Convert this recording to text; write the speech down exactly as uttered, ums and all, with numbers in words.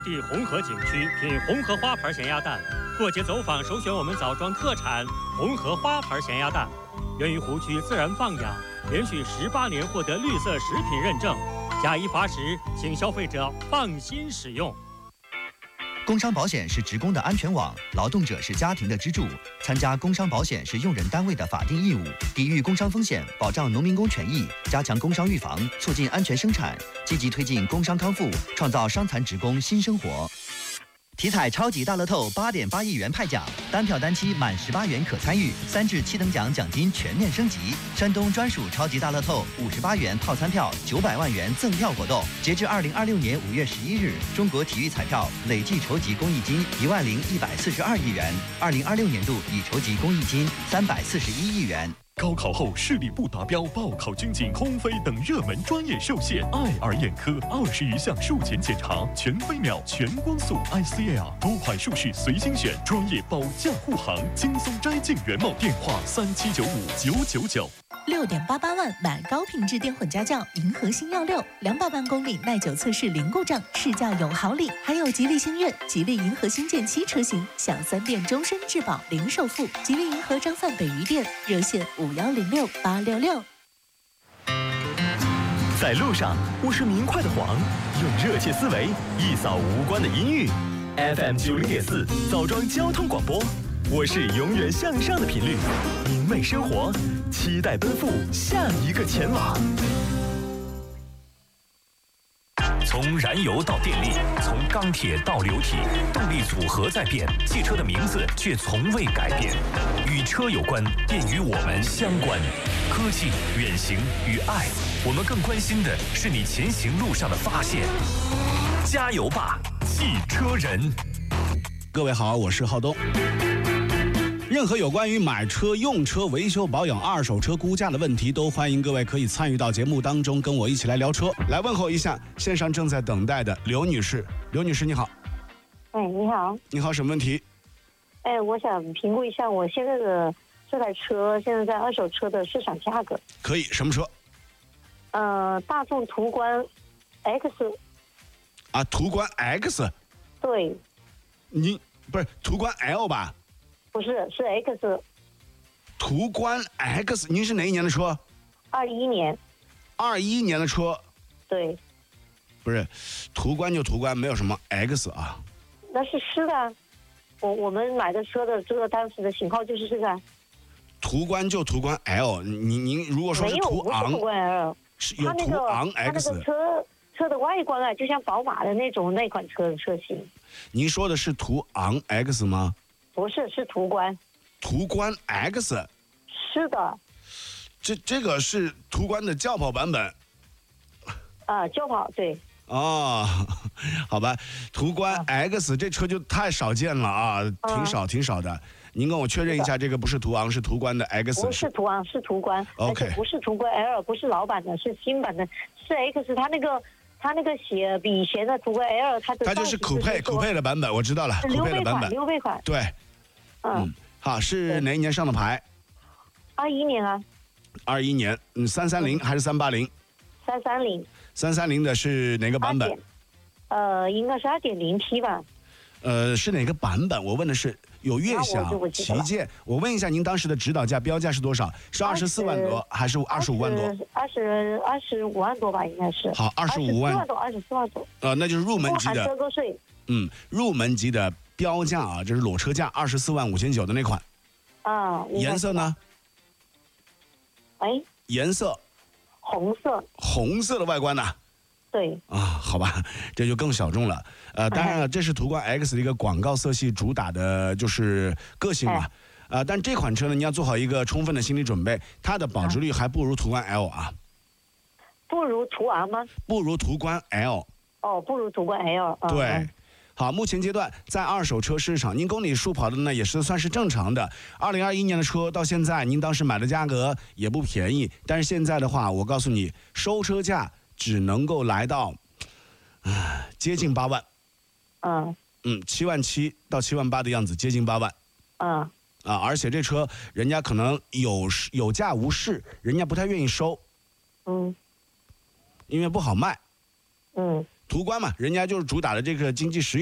地红河景区品红河花牌咸鸭蛋，过节走访首选我们枣庄特产红河花牌咸鸭蛋，源于湖区自然放养，连续十八年获得绿色食品认证，假一罚十，请消费者放心使用。 工伤保险是职工的安全网，劳动者是家庭的支柱。参加工伤保险是用人单位的法定义务，抵御工伤风险，保障农民工权益，加强工伤预防，促进安全生产，积极推进工伤康复，创造伤残职工新生活。体彩超级大乐透八点八亿元派奖，单票单期满十八元可参与，三至七等奖奖金全面升级。山东专属超级大乐透五十八元套餐票九百万元赠票活动，截至二零二六年五月十一日，中国体育彩票累计筹集公益金一万零一百四十二亿元，二零二六年度已筹集公益金三百四十一亿元。 高考后视力不达标，报考军警、空飞等热门专业受限。爱尔眼科二十余项术前检查，全飞秒、全光速 I C L， 多款术式随心选，专业保驾护航，轻松摘镜原貌。电话三七九五九九九。 六点八八万买高品质电混家轿，银河星耀六，两百万公里耐久测试零故障，试驾有好礼，还有吉利星越、吉利银河星舰七车型，享三电终身质保零首付。吉利银河张范北余店热线五幺零六八六六。 在路上，我是明快的黄，用热切思维一扫无关的阴郁。F M 九零点四，枣庄交通广播。我是永远向上的频率，明媚生活，期待奔赴下一个前往。 从燃油到电力，从钢铁到流体，动力组合在变，汽车的名字却从未改变。与车有关，便与我们相关。科技、远行与爱，我们更关心的是你前行路上的发现。加油吧，汽车人！ 各位好，我是浩东。任何有关于买车、用车、维修保养、二手车估价的问题，都欢迎各位可以参与到节目当中，跟我一起来聊车。来问候一下线上正在等待的刘女士。刘女士你好。 哎，你好。 你好，什么问题？ 哎，我想评估一下我现在的这台车现在在二手车的市场价格。 可以，什么车？ 呃，大众途观 X。 啊，途观 X。 对。 你不是途观 L 吧？ 不是，是 X。 途观 X， 您是哪一年的车？ 二一年。 二一年的车。 对。 不是，途观就途观，没有什么 X 啊。 那是是的，我我们买的车的这个当时的型号就是这个。 途观就途观 L， 您您如果说是途昂， 没有，不是途观 L， 是有途昂 X。 它那个车车的外观啊，就像宝马的那种那款车的车型。 您说的是途昂 X 吗？ 不是，是途观。 途观 X。 是的。 这这个是途观的轿跑版本。 啊，轿跑对。 哦，好吧，途观 X、啊、这车就太少见了啊，挺少、嗯、挺少的。您跟我确认一下，这个不是途昂，是途观的 X。 不是途昂，是途观。 OK。 不是途观 L， 不是老版的，是新版的，是 X。它那个它那个写比以前的途观 L， 它的它就是酷配酷配的版本，我知道了，酷配的版本。 溜背款。 对。 嗯。 嗯好，是哪一年上的牌？ 二一年啊。 二一年，嗯，三三零还是三八零？ 三三零。 三三零的是哪个版本？ 呃，应该是二点零 T 吧。 呃，是哪个版本？我问的是有悦享、旗舰。我问一下，您当时的指导价标价是多少？是二十四万多，还是二十五万多？ 二十二十五万多吧，应该是。 好，二十五万。 二十四万多，二十四万多。 呃，那就是入门级的。 不含车税。 嗯，入门级的标价啊，这是裸车价二十四万五千九的那款。 啊。 颜色呢？ 哎。 颜色。 红色。 红色的外观呢？ 对啊，好吧，这就更小众了。呃，当然了，这是途观 X 的一个广告色系，主打的就是个性嘛。啊、呃，但这款车呢，你要做好一个充分的心理准备，它的保值率还不如途观 L 啊。 不如途昂吗？ 不如途观 L。 哦，不如途观 L。嗯、 对。好，目前阶段在二手车市场，您公里数跑的呢也是算是正常的。二零二一年的车到现在，您当时买的价格也不便宜，但是现在的话，我告诉你，收车价只能够来到，啊，接近八万。 嗯。 嗯，七万七到七万八的样子，接近八万。 嗯。 啊，而且这车人家可能有有价无市，人家不太愿意收。 嗯。 因为不好卖。 嗯。 途观嘛，人家就是主打的这个经济实用。